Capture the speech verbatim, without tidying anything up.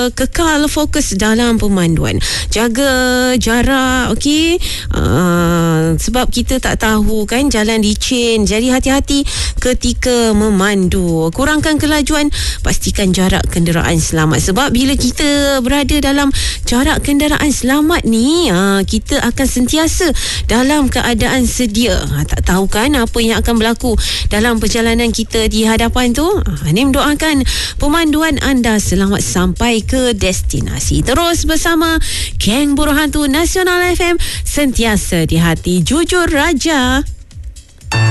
uh, kekal fokus dalam pemanduan. Jaga jarak, okey. Uh, sebab kita tak tahu kan jalan licin. Jadi hati-hati ketika memandu. Kurangkan kelajuan, pastikan jarak kenderaan selamat. Sebab bila kita berada dalam jarak kenderaan selamat ni, uh, kita akan sentiasa dalam keadaan sedia. Uh, tak tahu kan apa yang akan berlaku dalam perjalanan kita di hadapan tu. Uh, ini mendoakan pemanduan anda selamat sampai ke destinasi. Terus bersama Geng Buruh Hantu Nasional F M, sentiasa di hati jujur raja.